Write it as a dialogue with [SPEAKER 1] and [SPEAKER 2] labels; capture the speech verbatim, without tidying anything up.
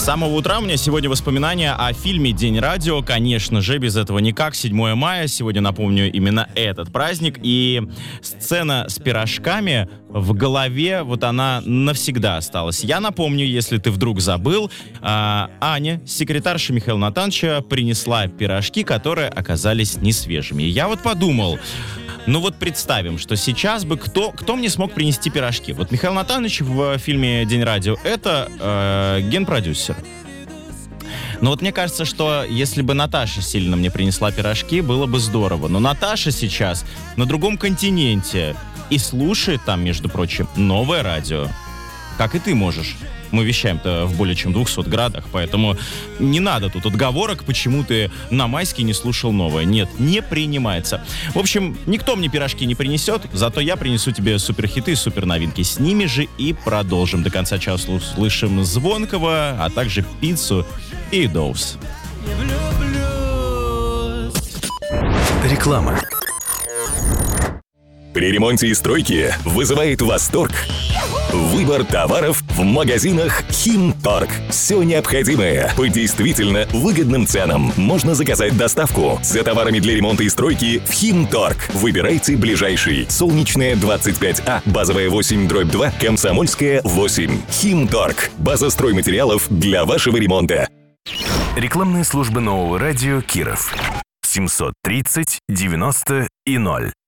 [SPEAKER 1] самого утра у меня сегодня воспоминания о фильме «День радио». Конечно же, без этого никак. седьмое мая. Сегодня, напомню, именно этот праздник. И сцена с пирожками в голове, вот она навсегда осталась. Я напомню, если ты вдруг забыл, а, Аня, секретарша Михаила Натановича, принесла пирожки, которые оказались несвежими. И я вот подумал... Ну вот представим, что сейчас бы кто, кто мне смог принести пирожки? Вот Михаил Натанович в фильме «День радио» — это э, генпродюсер. Но вот мне кажется, что если бы Наташа сильно мне принесла пирожки, было бы здорово. Но Наташа сейчас на другом континенте и слушает там, между прочим, новое радио. Как и ты можешь. Мы вещаем-то в более чем двухсот градах, поэтому не надо тут отговорок, почему ты на майске не слушал новое. Нет, не принимается. В общем, никто мне пирожки не принесет, зато я принесу тебе суперхиты и суперновинки. С ними же и продолжим. До конца часа услышим Звонкого, а также Пиццу и Доус.
[SPEAKER 2] Реклама.
[SPEAKER 3] При ремонте и стройке вызывает восторг выбор товаров в магазинах «Химторг». Все необходимое по действительно выгодным ценам. Можно заказать доставку за товарами для ремонта и стройки в «Химторг». Выбирайте ближайший. Солнечная, двадцать пять А, базовая восемь дробь два, Комсомольская, восемь. «Химторг». База стройматериалов для вашего ремонта.
[SPEAKER 2] Рекламные службы нового радио «Киров». семьсот тридцать девяносто и ноль.